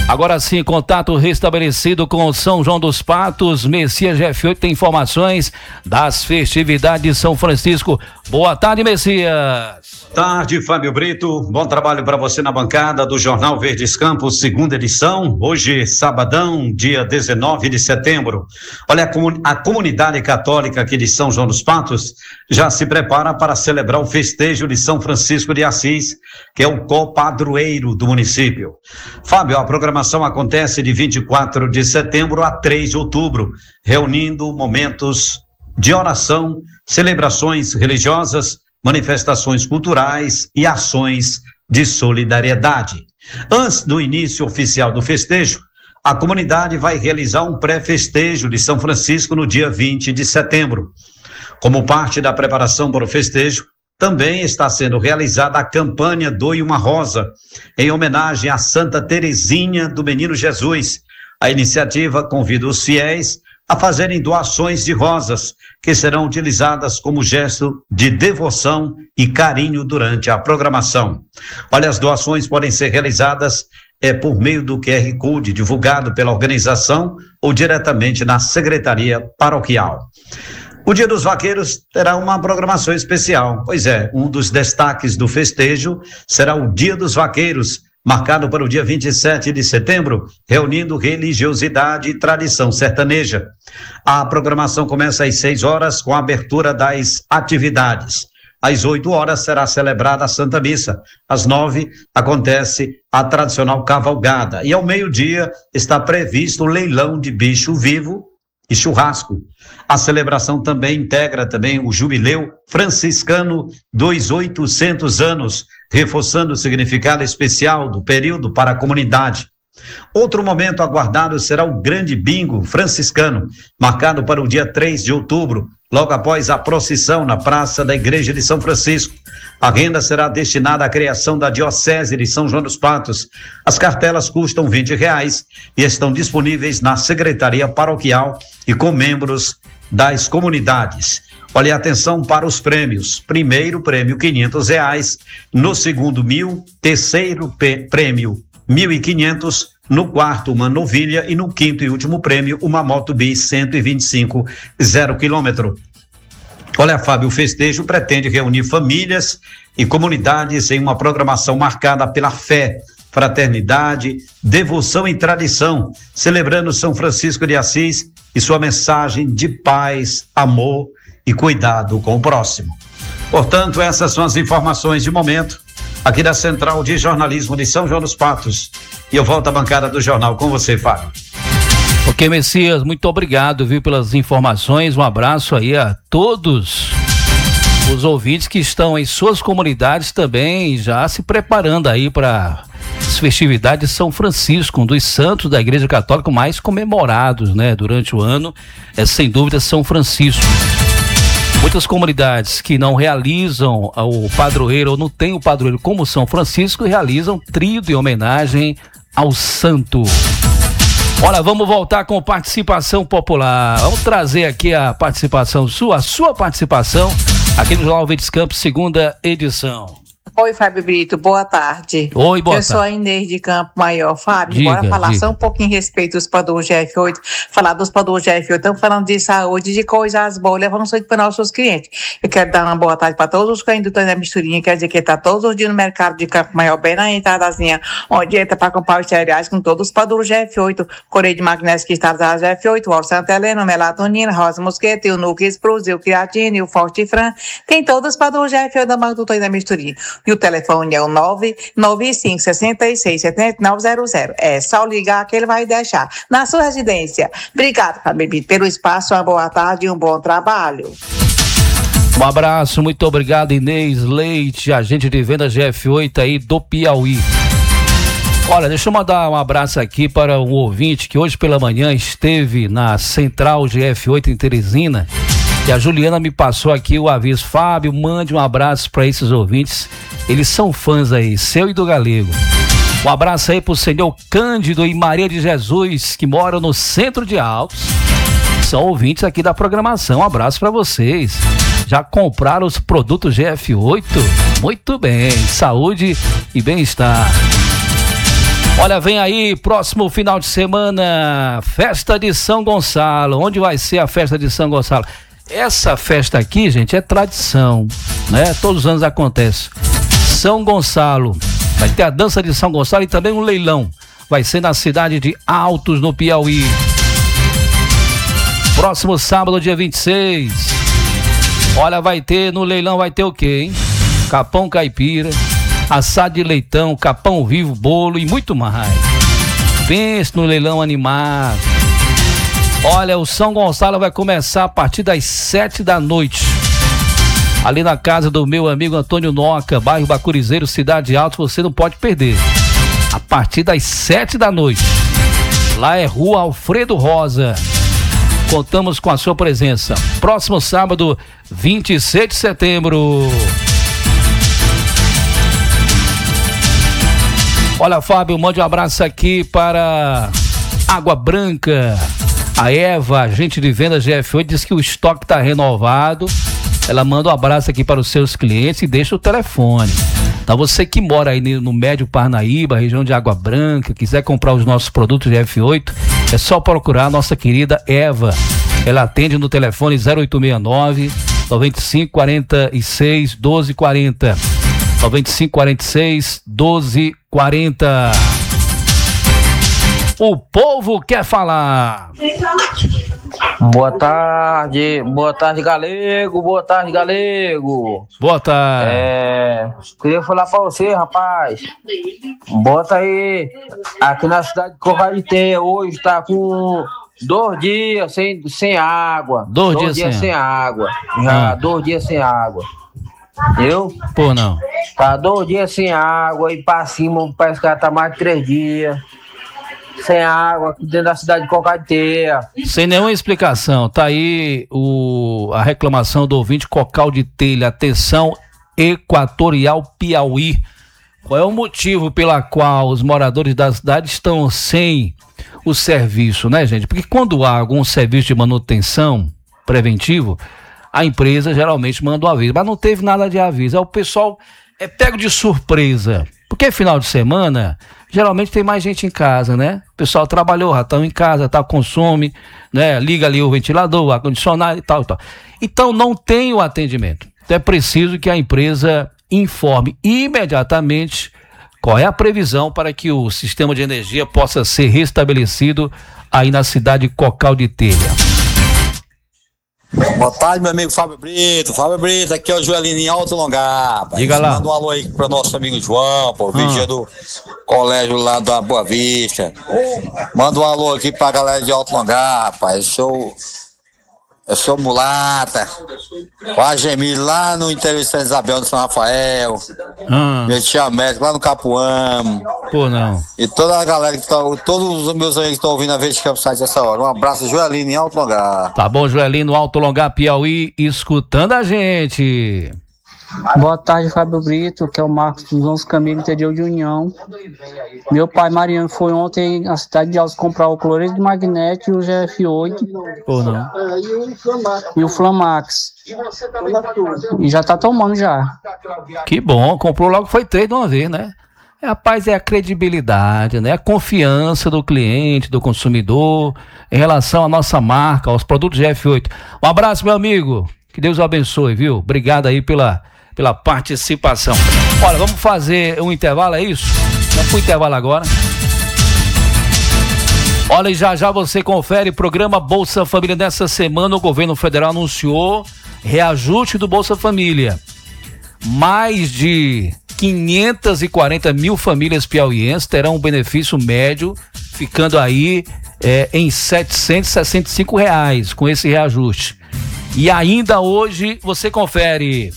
Agora sim, contato restabelecido com São João dos Patos. Messias GF8 tem informações das festividades de São Francisco. Boa tarde, Messias. Tarde, Fábio Brito. Bom trabalho para você na bancada do Jornal Verdes Campos, segunda edição. Hoje, sabadão, dia 19 de setembro. Olha, a comunidade católica aqui de São João dos Patos já se prepara para celebrar o festejo de São Francisco de Assis, que é o copadroeiro do município. Fábio, a programação acontece de 24 de setembro a 3 de outubro, reunindo momentos de oração, celebrações religiosas, manifestações culturais e ações de solidariedade. Antes do início oficial do festejo, a comunidade vai realizar um pré-festejo de São Francisco no dia 20 de setembro. Como parte da preparação para o festejo, também está sendo realizada a campanha Doe uma Rosa, em homenagem a Santa Teresinha do Menino Jesus. A iniciativa convida os fiéis a fazerem doações de rosas, que serão utilizadas como gesto de devoção e carinho durante a programação. Olha, as doações podem ser realizadas por meio do QR Code divulgado pela organização ou diretamente na Secretaria Paroquial. O Dia dos Vaqueiros terá uma programação especial. Pois é, um dos destaques do festejo será o Dia dos Vaqueiros, marcado para o dia 27 de setembro, reunindo religiosidade e tradição sertaneja. A programação começa às 6 horas com a abertura das atividades. Às 8 horas será celebrada a Santa Missa. Às 9 acontece a tradicional cavalgada. E ao meio-dia está previsto o leilão de bicho vivo e churrasco. A celebração também integra o jubileu franciscano dos 800 anos, reforçando o significado especial do período para a comunidade. Outro momento aguardado será o grande bingo franciscano, marcado para o dia 3 de outubro, logo após a procissão na praça da Igreja de São Francisco. A renda será destinada à criação da Diocese de São João dos Patos. As cartelas custam R$20 e estão disponíveis na Secretaria Paroquial e com membros das comunidades. Olha, atenção para os prêmios. Primeiro prêmio R$500, no segundo R$1.000, terceiro prêmio R$1.500, no quarto uma novilha e no quinto e último prêmio uma moto bis 125 0 km. Olha, Fábio, o festejo pretende reunir famílias e comunidades em uma programação marcada pela fé, fraternidade, devoção e tradição, celebrando São Francisco de Assis e sua mensagem de paz, amor e cuidado com o próximo. Portanto, essas são as informações de momento aqui da Central de Jornalismo de São João dos Patos. E eu volto à bancada do jornal com você, Fábio. Ok, Messias, muito obrigado, viu, pelas informações. Um abraço aí a todos os ouvintes que estão em suas comunidades também, já se preparando aí para as festividades de São Francisco, um dos santos da Igreja Católica mais comemorados, né, durante o ano, sem dúvida São Francisco. Muitas comunidades que não realizam o padroeiro ou não tem o padroeiro como São Francisco realizam tríodo em homenagem ao santo. Olha, vamos voltar com participação popular. Vamos trazer aqui a participação a sua participação aqui no Jornal Verdes Campos, segunda edição. Oi, Fábio Brito, boa tarde. Oi, boa tarde. Eu sou a Inês de Campo Maior. Fábio, bora falar só um pouquinho a respeito dos padrões GF8. Falar dos padrões GF8, estamos falando de saúde, de coisas boas, levando saúde para nossos clientes. Eu quero dar uma boa tarde para todos os condutores da misturinha, quer dizer que está todos os dias no mercado de Campo Maior, bem na entradazinha, onde entra para comprar os cereais com todos os padrões GF8, Correio de Magnésio que está da GF8, o Santa Helena, melatonina, rosa mosqueta, o núcleo explosivo, o creatina e o forte fran. Tem todos os padrões GF8 da marca do Tonho da misturinha. E o telefone é o 995667900. É só ligar que ele vai deixar na sua residência. Obrigado, Fábio, pelo espaço, uma boa tarde e um bom trabalho. Um abraço, muito obrigado, Inês Leite, agente de venda GF8 aí do Piauí. Olha, deixa eu mandar um abraço aqui para um ouvinte que hoje pela manhã esteve na Central GF8 em Teresina. E a Juliana me passou aqui o aviso. Fábio, mande um abraço para esses ouvintes. Eles são fãs aí, seu e do Galego. Um abraço aí pro senhor Cândido e Maria de Jesus, que moram no centro de Altos. São ouvintes aqui da programação. Um abraço para vocês. Já compraram os produtos GF8? Muito bem. Saúde e bem-estar. Olha, vem aí, próximo final de semana, festa de São Gonçalo. Onde vai ser a festa de São Gonçalo? Essa festa aqui, gente, é tradição, né? Todos os anos acontece. São Gonçalo, vai ter a dança de São Gonçalo e também um leilão. Vai ser na cidade de Altos, no Piauí. Próximo sábado, dia 26. Olha, vai ter, no leilão vai ter o quê, hein? Capão caipira, assado de leitão, capão vivo, bolo e muito mais. Pense no leilão animado. Olha, o São Gonçalo vai começar a partir das 7 da noite. Ali na casa do meu amigo Antônio Noca, bairro Bacurizeiro, Cidade Alta, você não pode perder. A partir das 7 da noite. Lá é Rua Alfredo Rosa. Contamos com a sua presença. Próximo sábado, 26 de setembro. Olha, Fábio, mande um abraço aqui para Água Branca. A Eva, agente de vendas GF8, diz que o estoque está renovado. Ela manda um abraço aqui para os seus clientes e deixa o telefone. Então você que mora aí no Médio Parnaíba, região de Água Branca, quiser comprar os nossos produtos GF8, é só procurar a nossa querida Eva. Ela atende no telefone 0869 9546 1240. 9546 1240. O povo quer falar. Boa tarde, Galego, boa tarde, Galego. Boa tarde. Queria falar pra você, rapaz. Bota aí, aqui na cidade de Corraliteia, hoje tá com 2 dias sem água. 2 dias sem água. Já 2 dias sem água. Entendeu? Pô, não. Tá 2 dias sem água e pra cima parece que tá mais de 3 dias. Sem água aqui dentro da cidade de Cocal-de-Telha. Sem nenhuma explicação. Tá aí a reclamação do ouvinte Cocal-de-Telha. Atenção, Equatorial Piauí. Qual é o motivo pela qual os moradores da cidade estão sem o serviço, né, gente? Porque quando há algum serviço de manutenção preventivo, a empresa geralmente manda um aviso. Mas não teve nada de aviso. Aí o pessoal é pego de surpresa. Porque final de semana, geralmente tem mais gente em casa, né? O pessoal trabalhou, já estão em casa, consome, né? Liga ali o ventilador, o ar-condicionado e tal, e tal. Então não tem o atendimento. Então é preciso que a empresa informe imediatamente qual é a previsão para que o sistema de energia possa ser restabelecido aí na cidade de Cocal-de-Telha. Boa tarde, meu amigo Fábio Brito. Aqui é o Joelino em Alto Longar. Diga lá. Manda um alô aí para nosso amigo João, vigia do colégio lá da Boa Vista. Manda um alô aqui pra galera de Alto Longar, rapaz. Eu sou mulata. O Agemir lá no interior de Santa Isabel, de São Rafael. Meu tio Américo lá no Capuamo. Pô, não. E toda a galera que todos os meus amigos que estão ouvindo a Verde Campsite essa hora. Um abraço, Joelino em Alto Longar. Tá bom, Joelino, Alto Longar, Piauí, escutando a gente. Boa tarde, Fábio Brito, que é o Marcos dos 11 Caminhos, interior de União. Meu pai, Mariano, foi ontem à cidade de Altos comprar o cloreto de magnécio e o GF8. Pô, não. E o Flamax. E já tá tomando já. Que bom, comprou logo, foi 3 de uma vez, né? Rapaz, é a credibilidade, né? A confiança do cliente, do consumidor, em relação à nossa marca, aos produtos GF8. Um abraço, meu amigo. Que Deus o abençoe, viu? Obrigado aí pela participação. Olha, vamos fazer um intervalo, é isso? Vamos pro intervalo agora. Olha, e já você confere programa Bolsa Família. Nessa semana o governo federal anunciou reajuste do Bolsa Família. Mais de 540 mil famílias piauienses terão um benefício médio, ficando aí em R$ 765 com esse reajuste. E ainda hoje você confere.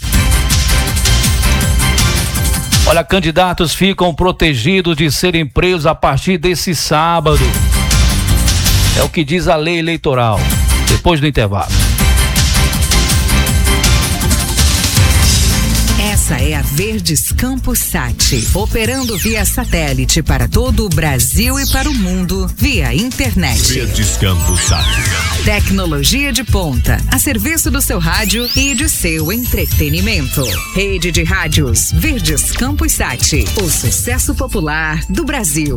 Olha, candidatos ficam protegidos de serem presos a partir desse sábado. É o que diz a lei eleitoral. Depois do intervalo. Essa é a Verdes Campos Sat, operando via satélite para todo o Brasil e para o mundo via internet. Verdes Campos Sat. Tecnologia de ponta, a serviço do seu rádio e de seu entretenimento. Rede de rádios Verdes Campos Sat, o sucesso popular do Brasil.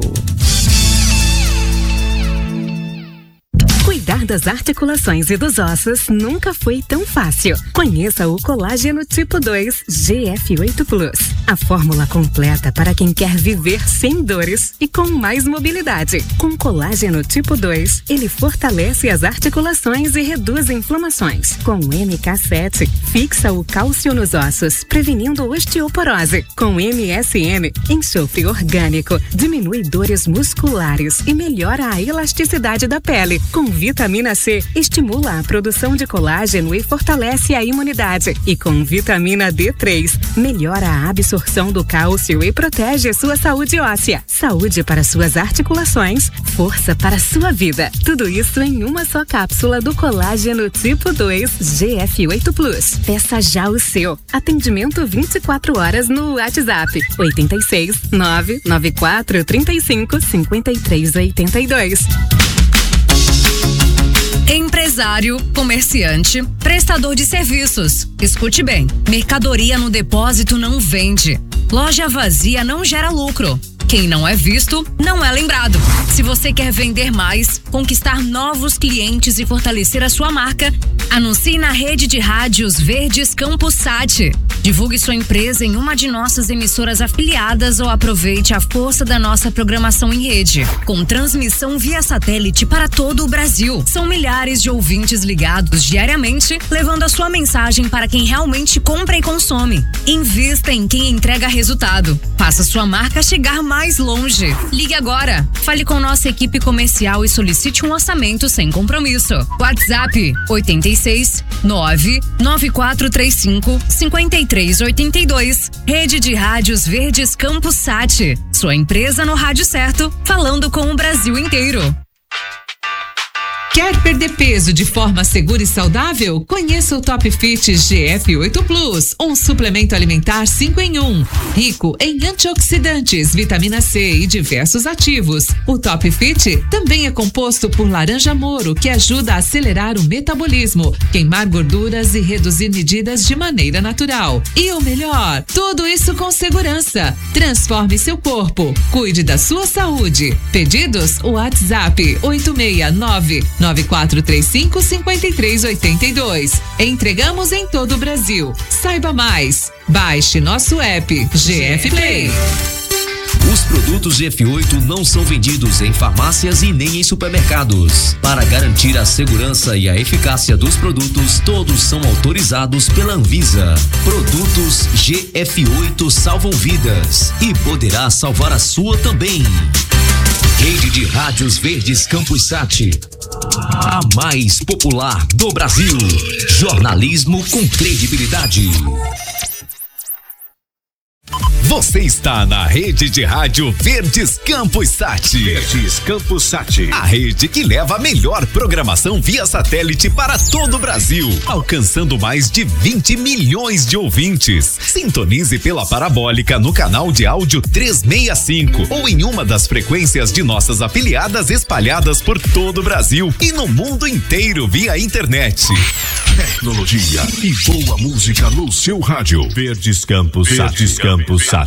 Cuidar das articulações e dos ossos nunca foi tão fácil. Conheça o Colágeno Tipo 2 GF8 Plus. A fórmula completa para quem quer viver sem dores e com mais mobilidade. Com Colágeno Tipo 2, ele fortalece as articulações e reduz inflamações. Com o MK7, fixa o cálcio nos ossos, prevenindo osteoporose. Com MSM, enxofre orgânico, diminui dores musculares e melhora a elasticidade da pele. Com vitamina C, estimula a produção de colágeno e fortalece a imunidade. E com vitamina D3, melhora a absorção do cálcio e protege sua saúde óssea. Saúde para suas articulações, força para sua vida. Tudo isso em uma só cápsula do Colágeno Tipo 2 GF8 Plus. Peça já o seu. Atendimento 24 horas no WhatsApp 86 994 35 53 82. Empresário, comerciante, prestador de serviços. Escute bem, mercadoria no depósito não vende. Loja vazia não gera lucro. Quem não é visto, não é lembrado. Se você quer vender mais, conquistar novos clientes e fortalecer a sua marca, anuncie na rede de rádios Verdes Campos Sat. Divulgue sua empresa em uma de nossas emissoras afiliadas ou aproveite a força da nossa programação em rede, com transmissão via satélite para todo o Brasil. São milhares de ouvintes ligados diariamente, levando a sua mensagem para quem realmente compra e consome. Invista em quem entrega resultado. Faça sua marca chegar mais longe. Ligue agora. Fale com nossa equipe comercial e solicite um orçamento sem compromisso. WhatsApp 86 99435 5382. Rede de Rádios Verdes Campos Sat. Sua empresa no rádio certo, falando com o Brasil inteiro. Quer perder peso de forma segura e saudável? Conheça o Top Fit GF8 Plus, um suplemento alimentar 5 em 1, rico em antioxidantes, vitamina C e diversos ativos. O Top Fit também é composto por laranja moro, que ajuda a acelerar o metabolismo, queimar gorduras e reduzir medidas de maneira natural. E o melhor, tudo isso com segurança. Transforme seu corpo, cuide da sua saúde. Pedidos? WhatsApp 869-9435-5382. Entregamos em todo o Brasil. Saiba mais. Baixe nosso app GF Play. Os produtos GF8 não são vendidos em farmácias e nem em supermercados. Para garantir a segurança e a eficácia dos produtos, todos são autorizados pela Anvisa. Produtos GF8 salvam vidas e poderá salvar a sua também. Rede de Rádios Verdes Campos Sat, a mais popular do Brasil. Jornalismo com credibilidade. Você está na Rede de Rádio Verdes Campos Sat. Verdes Campos Sat, a rede que leva a melhor programação via satélite para todo o Brasil, alcançando mais de 20 milhões de ouvintes. Sintonize pela parabólica no canal de áudio 365 ou em uma das frequências de nossas afiliadas espalhadas por todo o Brasil e no mundo inteiro via internet. Tecnologia e boa música no seu rádio. Verdes Campos Sat. Verdes Campos Sat.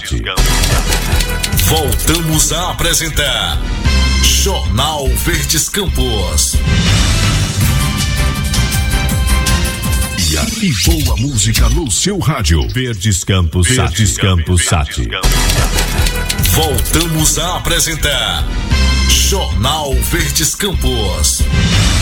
Voltamos a apresentar Jornal Verdes Campos. E boa música no seu rádio. Verdes Campos Sat. Verdes Campos Sat. Voltamos a apresentar Jornal Verdes Campos.